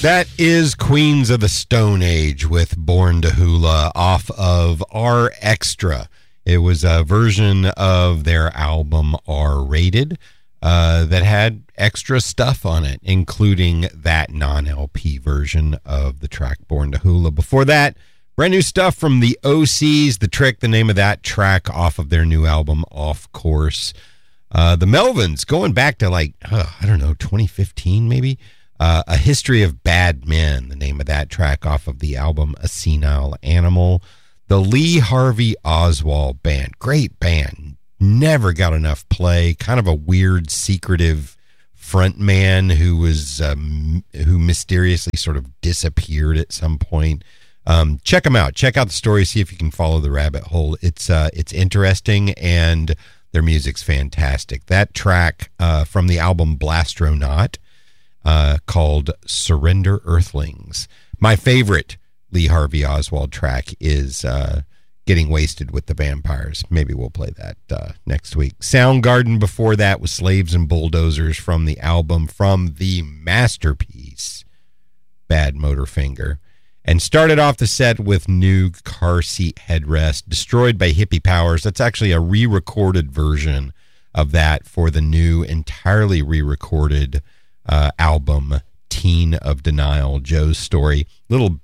That is Queens of the Stone Age with Born to Hula off of R Extra. It was a version of their album R Rated that had extra stuff on it, including that non-LP version of the track Born to Hula. Before that, brand new stuff from the OCs, The Trick, the name of that track off of their new album, Off Course. The Melvins, going back to 2015 maybe. A History of Bad Men, the name of that track off of the album A Senile Animal. The Lee Harvey Oswald Band, great band, never got enough play. Kind of a weird, secretive front man who mysteriously sort of disappeared at some point. Check them out. Check out the story. See if you can follow the rabbit hole. It's interesting, and their music's fantastic. That track from the album Blastronaut, called Surrender Earthlings. My favorite Lee Harvey Oswald track is Getting Wasted with the Vampires. Maybe we'll play that next week. Soundgarden before that was Slaves and Bulldozers from the album from the masterpiece Bad Motorfinger. And started off the set with New Car Seat Headrest, Destroyed by Hippie Powers. That's actually a re-recorded version of that for the new, entirely re-recorded album Teen of Denial, Joe's Story. Little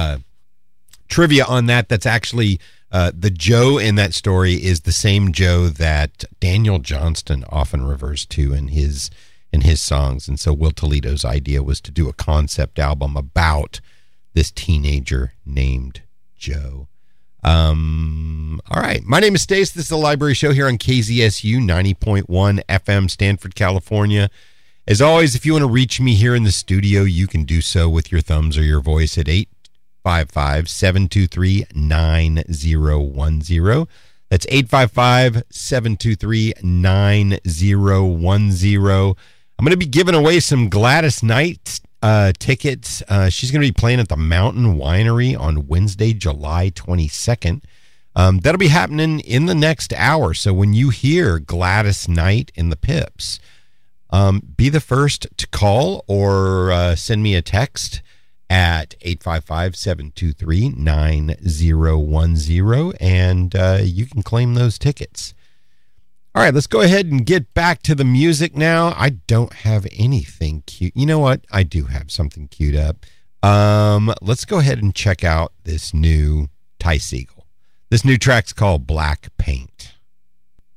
trivia on that. That's actually the Joe in that story is the same Joe that Daniel Johnston often refers to in his songs. And so Will Toledo's idea was to do a concept album about this teenager named Joe. All right. My name is Stace. This is the Library Show here on KZSU 90.1 FM, Stanford, California. As always, if you want to reach me here in the studio, you can do so with your thumbs or your voice at 855-723-9010. That's 855-723-9010. I'm going to be giving away some Gladys Knight tickets. She's going to be playing at the Mountain Winery on Wednesday, July 22nd. That'll be happening in the next hour. So when you hear Gladys Knight in the Pips, be the first to call or send me a text at 855-723-9010, and you can claim those tickets. All right, let's go ahead and get back to the music now. I don't have anything cute. You know what? I do have something queued up. Let's go ahead and check out this new Ty Segall. This new track's called Black Paint.